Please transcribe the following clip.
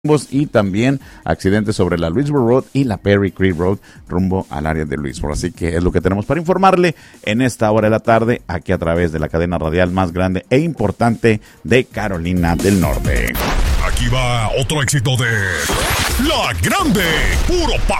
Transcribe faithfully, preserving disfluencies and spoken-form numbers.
y también accidentes sobre la Louisville Road y la Perry Creek Road rumbo al área de Louisville. Así que es lo que tenemos para informarle en esta hora de la tarde aquí a través de la cadena radial más grande e importante de Carolina del Norte. Aquí va otro éxito de La Grande, puro pa'